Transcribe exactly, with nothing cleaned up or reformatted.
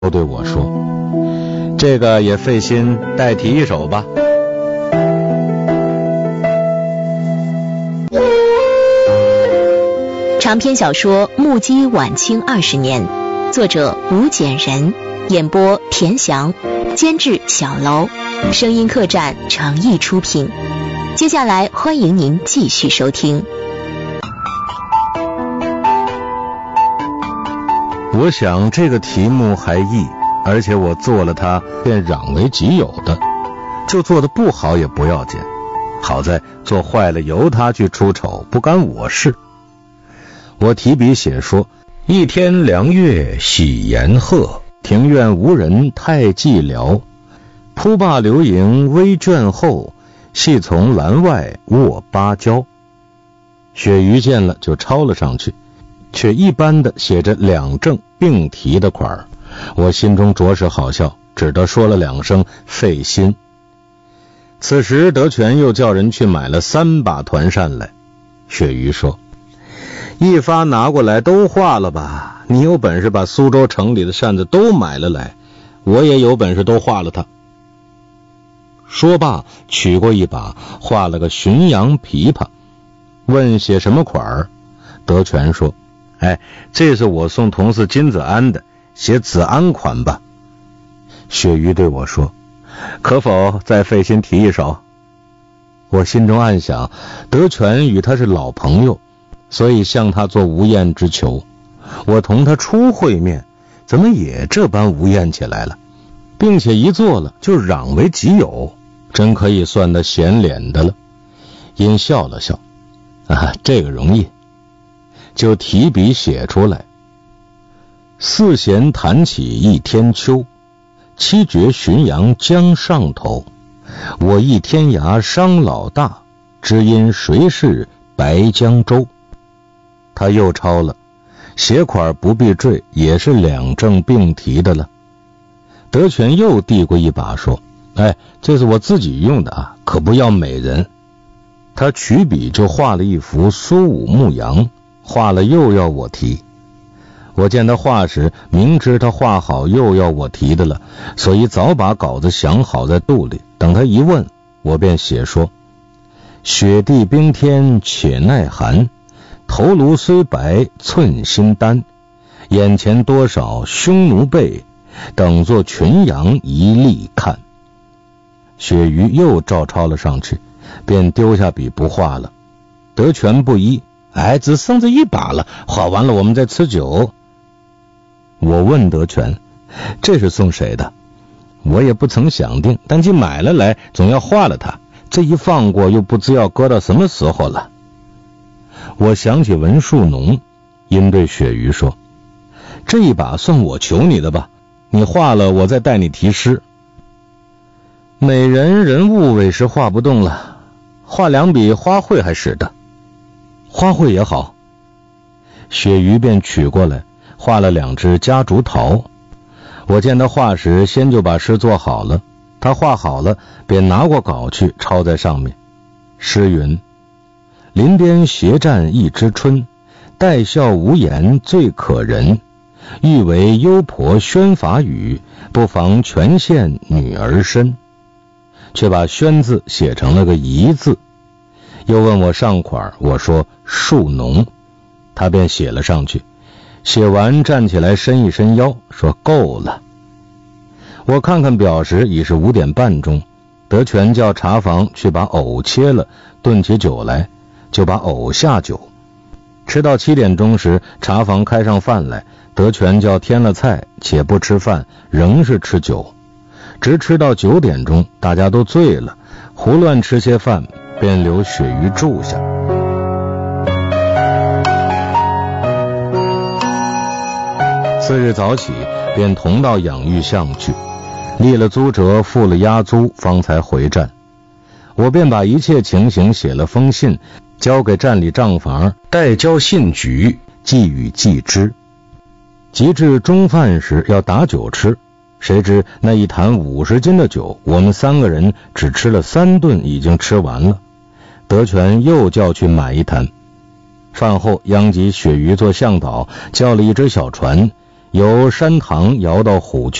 都对我说，这个也费心代题一首吧。 长篇小说《目击晚清二十年》，作者吴简人，演播田翔，监制小楼，声音客栈诚意出品。接下来欢迎您继续收听。 我想这个题目还易，而且我做了它便攘为己有的，就做得不好也不要紧，好在做坏了由他去出丑，不干我事。我提笔写说，一天凉月喜言鹤，庭院无人太寂寥，扑罢流萤微倦后，系从栏外卧芭蕉。雪鱼见了就抄了上去，却一般的写着两正并题的款儿，我心中着实好笑，只得说了两声费心。此时德全又叫人去买了三把团扇来。雪鱼说，一发拿过来都画了吧，你有本事把苏州城里的扇子都买了来，我也有本事都画了它。说罢取过一把，画了个浔阳琵琶，问写什么款儿。德全说，哎，这是我送同事金子安的，写子安款吧。雪鱼对我说，可否再费心提一首？我心中暗想，德全与他是老朋友，所以向他做无厌之求。我同他初会面，怎么也这般无厌起来了，并且一做了就攘为己有，真可以算得显脸的了。因笑了笑，啊，这个容易，就提笔写出来。四弦弹起一天秋，七绝浔阳江上头。我忆天涯伤老大，知因谁是白江州。他又抄了，写款不必缀，也是两正并题的了。德全又递过一把说，哎，这是我自己用的啊，可不要美人。他取笔就画了一幅苏武牧羊，画了又要我提。我见他画时明知他画好又要我提的了，所以早把稿子想好在肚里，等他一问，我便写说，雪地冰天且耐寒，头颅虽白寸心丹，眼前多少匈奴辈，等作群羊一力看。雪鱼又照抄了上去，便丢下笔不画了。德全不依，哎，只剩这一把了，画完了我们再吃酒。我问德全，这是送谁的？我也不曾想定，但既买了来，总要画了它，这一放过又不知要搁到什么时候了。我想起文树农，因对雪鱼说，这一把算我求你的吧，你画了我再带你题诗。美人人物委实画不动了，画两笔花卉还使得。花卉也好。雪鱼便取过来，画了两只夹竹桃。我见他画时先就把诗做好了，他画好了便拿过稿去抄在上面。诗云，林边斜站一枝春，带笑无言最可人，欲为幽婆宣法语，不妨全献女儿身。却把宣字写成了个遗字。又问我上款，我说树农，他便写了上去。写完站起来伸一伸腰，说够了。我看看表时已是五点半钟，德全叫茶房去把藕切了，炖起酒来，就把藕下酒。吃到七点钟时，茶房开上饭来，德全叫添了菜，且不吃饭，仍是吃酒。直吃到九点钟，大家都醉了，胡乱吃些饭，便留雪鱼住下。次日早起，便同到养育巷去，立了租辙，付了押租，方才回站。我便把一切情形写了封信，交给站里账房，代交信局，寄与寄之。及至中饭时要打酒吃，谁知那一坛五十斤的酒，我们三个人只吃了三顿，已经吃完了。德全又叫去买一坛。饭后央及雪鱼做向导，叫了一只小船， 由山塘摇到虎